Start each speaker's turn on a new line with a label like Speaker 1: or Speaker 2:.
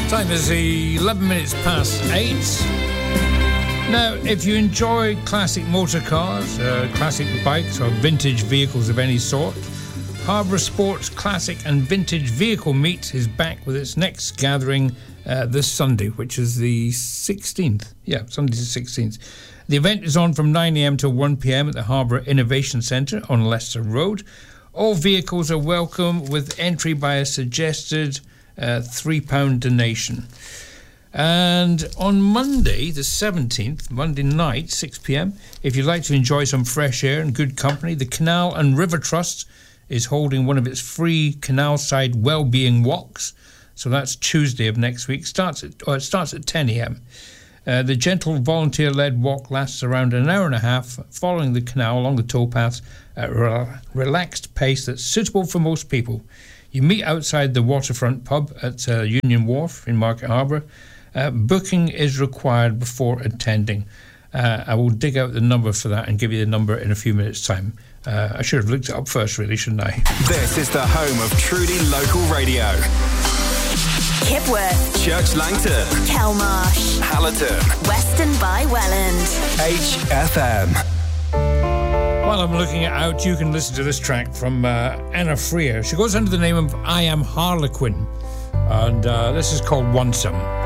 Speaker 1: Time is 11 minutes past 8. Now, if you enjoy classic motor cars, classic bikes or vintage vehicles of any sort, Harborough Sports Classic and Vintage Vehicle Meet is back with its next gathering this Sunday, which is the 16th. Yeah, Sunday the 16th. The event is on from 9 a.m. till 1 p.m. at the Harborough Innovation Centre on Leicester Road. All vehicles are welcome with entry by a suggested £3 donation. And on Monday, the 17th, Monday night, 6 p.m, if you'd like to enjoy some fresh air and good company, the Canal and River Trust is holding one of its free canal side wellbeing walks. So that's Tuesday of next week. It starts at 10 a.m. The gentle volunteer-led walk lasts around an hour and a half, following the canal along the towpaths at a relaxed pace that's suitable for most people. You meet outside the waterfront pub at Union Wharf in Market Harbour. Booking is required before attending. I will dig out the number for that and give you the number in a few minutes' time. I should have looked it up first, really, shouldn't I?
Speaker 2: This is the home of truly local radio.
Speaker 3: Kipworth,
Speaker 2: Church Langton,
Speaker 3: Kelmarsh,
Speaker 2: Hallerton,
Speaker 3: Weston by Welland,
Speaker 2: HFM.
Speaker 1: While I'm looking it out, you can listen to this track from Anna Freer. She goes under the name of I Am Harlequin, and this is called One Some.